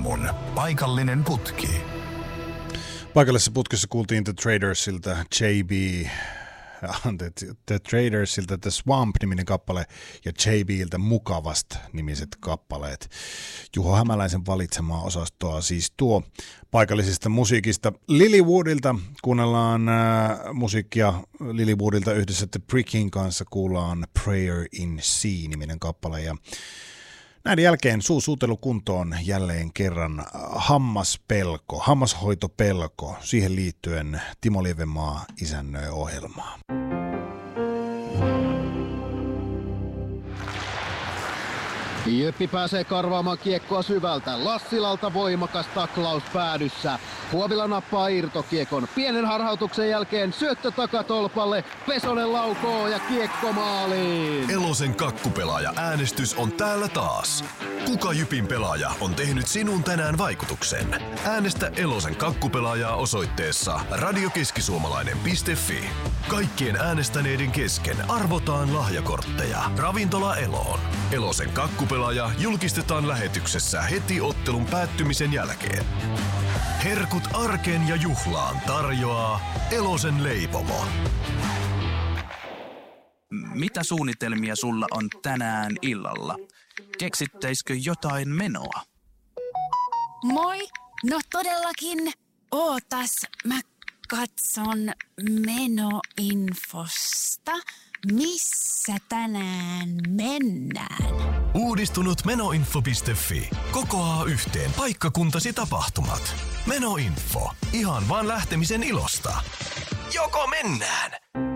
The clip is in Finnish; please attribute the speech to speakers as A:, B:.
A: aamun paikallinen putki.
B: Paikallisessa putkessa kuultiin The Tradersilta The Swamp-niminen kappale ja JB:ltä Mukavast-nimiset kappaleet. Juho Hämäläisen valitsemaa osastoa siis tuo paikallisesta musiikista. Lilywoodilta kuunnellaan musiikkia. Lilywoodilta yhdessä The Prickin kanssa kuullaan Prayer in Sea-niminen kappale ja näiden jälkeen suutelu kuntoon jälleen kerran hammashoitopelko, siihen liittyen Timo Lievenmaa isännöi ohjelmaa.
C: Jyppi pääsee karvaamaan kiekkoa syvältä. Lassilalta voimakas taklaus päädyssä. Huovila nappaa irtokiekon. Pienen harhautuksen jälkeen syöttö takatolpalle. Pesonen laukoo ja kiekko maaliin.
A: Elosen kakkupelaaja äänestys on täällä taas. Kuka Jypin pelaaja on tehnyt sinun tänään vaikutuksen? Äänestä Elosen kakkupelaajaa osoitteessa radiokeskisuomalainen.fi. Kaikkien äänestäneiden kesken arvotaan lahjakortteja. Ravintola Eloon. Elosen kakkupelaaja julkistetaan lähetyksessä heti ottelun päättymisen jälkeen. Herkut arkeen ja juhlaan tarjoaa Elosen leipomo.
D: Mitä suunnitelmia sulla on tänään illalla? Keksittäisikö jotain menoa?
E: Moi! No todellakin. Ootas, mä katson menoinfosta. Missä tänään mennään?
A: Uudistunut menoinfo.fi kokoaa yhteen paikkakuntasi tapahtumat. Menoinfo. Ihan vaan lähtemisen ilosta. Joko mennään?